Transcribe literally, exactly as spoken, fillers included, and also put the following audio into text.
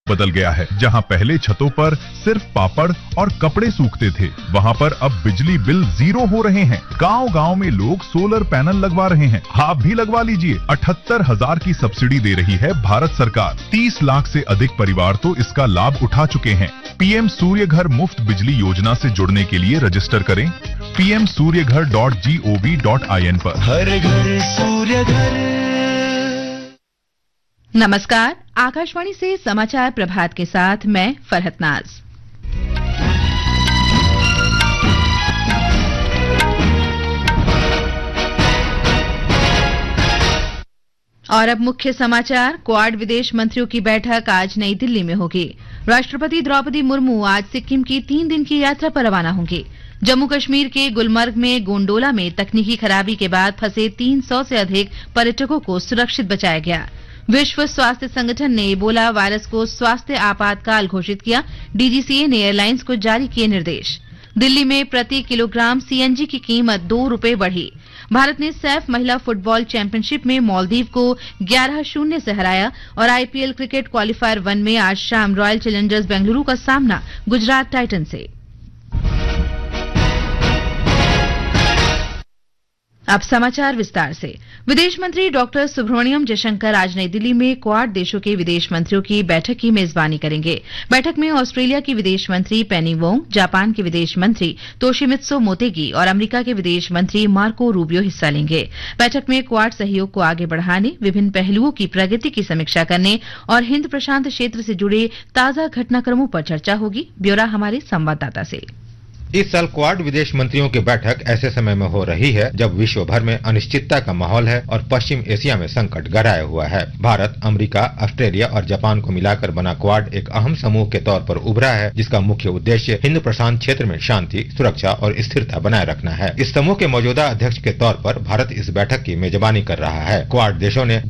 बदल गया है। जहां पहले छतों पर सिर्फ पापड़ और कपड़े सूखते थे, वहां पर अब बिजली बिल जीरो हो रहे हैं। गांव-गांव में लोग सोलर पैनल लगवा रहे हैं। आप भी लगवा लीजिए। अठहत्तर हजार की सब्सिडी दे रही है भारत सरकार। तीस लाख से अधिक परिवार तो इसका लाभ उठा चुके हैं। पीएम सूर्य घर मुफ्त बिजली योजना से जुड़ने के लिए रजिस्टर करें पी एम सूर्य घर dot G O V dot I N पर। हर घर सूर्य घर। नमस्कार, आकाशवाणी से समाचार प्रभात के साथ मैं फरहत नाज। और अब मुख्य समाचार। क्वाड विदेश मंत्रियों की बैठक आज नई दिल्ली में होगी। राष्ट्रपति द्रौपदी मुर्मू आज सिक्किम की तीन दिन की यात्रा पर रवाना होंगी। जम्मू कश्मीर के गुलमर्ग में गोंडोला में तकनीकी खराबी के बाद फंसे तीन सौ से अधिक पर्यटकों को सुरक्षित बचाया गया। विश्व स्वास्थ्य संगठन ने इबोला वायरस को स्वास्थ्य आपातकाल घोषित किया। डीजीसीए ने एयरलाइंस को जारी किए निर्देश। दिल्ली में प्रति किलोग्राम सीएनजी की कीमत दो रुपए बढ़ी। भारत ने सैफ महिला फुटबॉल चैंपियनशिप में मालदीव को ग्यारह शून्य से हराया। और आईपीएल क्रिकेट क्वालिफायर वन में आज शाम रॉयल चैलेंजर्स बेंगलुरु का सामना गुजरात टाइटन से। अब समाचार विस्तार से। विदेश मंत्री डॉक्टर सुब्रमण्यम जयशंकर आज नई दिल्ली में क्वाड देशों के विदेश मंत्रियों की बैठक की मेजबानी करेंगे। बैठक में ऑस्ट्रेलिया की विदेश मंत्री पेनी वोंग, जापान के विदेश मंत्री तोशिमित्सु मोतेगी और अमेरिका के विदेश मंत्री मार्को रूबियो हिस्सा लेंगे। बैठक में क्वाड सहयोग को आगे बढ़ाने, विभिन्न पहलुओं की प्रगति की समीक्षा करने और हिंद प्रशांत क्षेत्र से जुड़े ताजा घटनाक्रमों पर चर्चा होगी। ब्यौरा हमारे संवाददाता से। इस साल क्वाड विदेश मंत्रियों की बैठक ऐसे समय में हो रही है जब विश्व भर में अनिश्चितता का माहौल है और पश्चिम एशिया में संकट गहराया हुआ है। भारत, अमेरिका, ऑस्ट्रेलिया और जापान को मिलाकर बना क्वाड एक अहम समूह के तौर पर उभरा है, जिसका मुख्य उद्देश्य हिंद प्रशांत क्षेत्र में शांति, सुरक्षा और स्थिरता बनाए रखना है। इस समूह के मौजूदा अध्यक्ष के तौर पर भारत इस बैठक की मेजबानी कर रहा है। क्वाड देशों ने